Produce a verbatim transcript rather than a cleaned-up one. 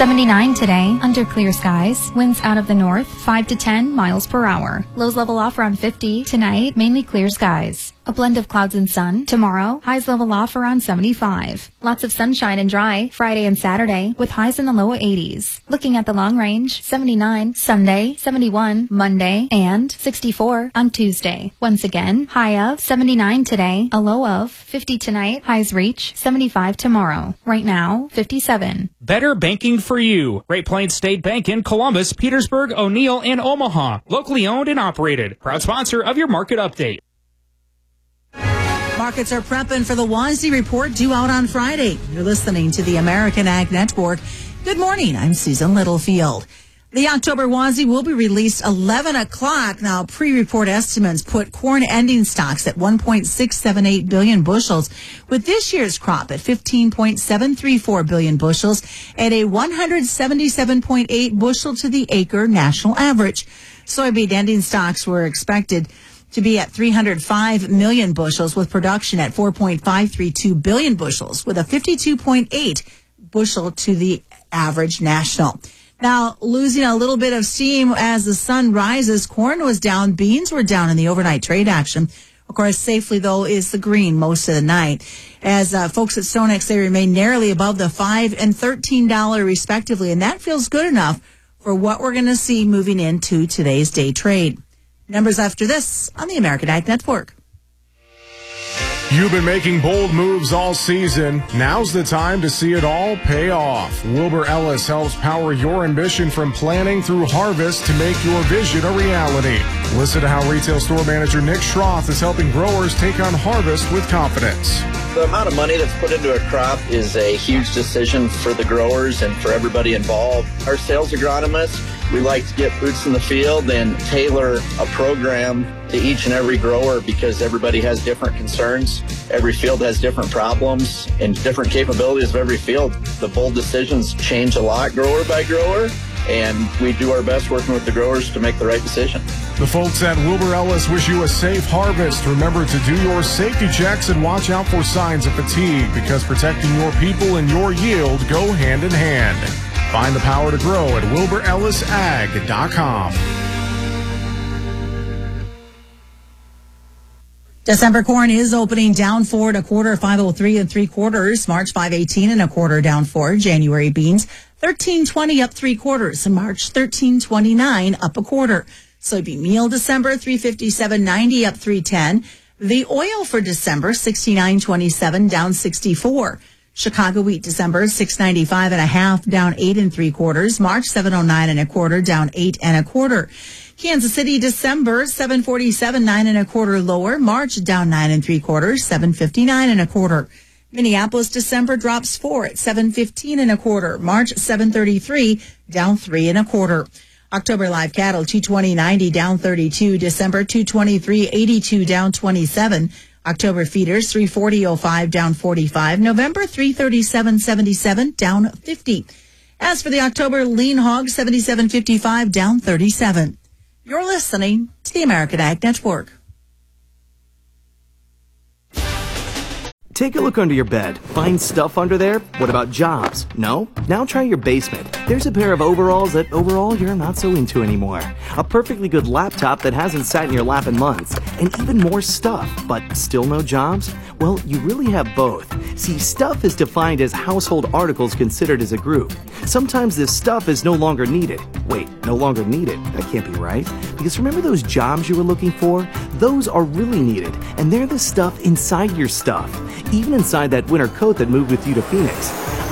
seventy-nine today, under clear skies. Winds out of the north, five to ten miles per hour. Lows level off around fifty. Tonight, mainly clear skies. A blend of clouds and sun. Tomorrow, highs level off around seventy-five. Lots of sunshine and dry Friday and Saturday with highs in the low eighties. Looking at the long range, seventy-nine Sunday, seventy-one Monday, and sixty-four on Tuesday. Once again, high of seventy-nine today, a low of fifty tonight. Highs reach seventy-five tomorrow. Right now, fifty-seven. Better banking for you. Great Plains State Bank in Columbus, Petersburg, O'Neill, and Omaha. Locally owned and operated. Proud sponsor of your market update. Markets are prepping for the W A S D report due out on Friday. You're listening to the American Ag Network. Good morning. I'm Susan Littlefield. The October W A S D will be released eleven o'clock. Now, pre-report estimates put corn ending stocks at one point six seven eight billion bushels, with this year's crop at fifteen point seven three four billion bushels at a one hundred seventy-seven point eight bushel to the acre national average. Soybean ending stocks were expected to be at three hundred five million bushels, with production at four point five three two billion bushels, with a fifty-two point eight bushel to the average national. Now, losing a little bit of steam as the sun rises, corn was down, beans were down in the overnight trade action. Of course, safely, though, is the green most of the night. As uh, folks at StoneX, they remain narrowly above the five dollars and thirteen dollars respectively, and that feels good enough for what we're going to see moving into today's day trade. Numbers after this on the American Ag Network. You've been making bold moves all season. Now's the time to see it all pay off. Wilbur Ellis helps power your ambition from planning through harvest to make your vision a reality. Listen to how retail store manager Nick Schroth is helping growers take on harvest with confidence. The amount of money that's put into a crop is a huge decision for the growers and for everybody involved. Our sales agronomists, we like to get boots in the field and tailor a program to each and every grower because everybody has different concerns. Every field has different problems and different capabilities of every field. The bold decisions change a lot grower by grower, and we do our best working with the growers to make the right decision. The folks at Wilbur Ellis wish you a safe harvest. Remember to do your safety checks and watch out for signs of fatigue, because protecting your people and your yield go hand in hand. Find the power to grow at wilbur ellis ag dot com. December corn is opening down four and a quarter, five oh three and three quarters. March five eighteen and a quarter, down four. January beans thirteen twenty up three quarters. And March thirteen twenty-nine up a quarter. Soybean meal December three fifty-seven ninety up three ten. The oil for December sixty-nine twenty-seven down sixty-four. Chicago wheat December six ninety-five and a half down eight and three quarters. March seven oh nine and a quarter down eight and a quarter. Kansas City December seven forty-seven nine and a quarter lower. March down nine and three quarters, seven fifty-nine and a quarter. Minneapolis December drops four at seven fifteen and a quarter. March seven thirty-three down three and a quarter. October live cattle two twenty ninety down thirty-two. December two twenty-three eighty-two down twenty-seven. October feeders three forty oh five down forty-five. November three thirty-seven seventy-seven down fifty. As for the October lean hog seventy-seven fifty-five down thirty-seven. You're listening to the American Ag Network. Take a look under your bed. Find stuff under there? What about jobs? No? Now try your basement. There's a pair of overalls that overall you're not so into anymore. A perfectly good laptop that hasn't sat in your lap in months. And even more stuff, but still no jobs? Well, you really have both. See, stuff is defined as household articles considered as a group. Sometimes this stuff is no longer needed. Wait, no longer needed? That can't be right. Because remember those jobs you were looking for? Those are really needed, and they're the stuff inside your stuff. Even inside that winter coat that moved with you to Phoenix.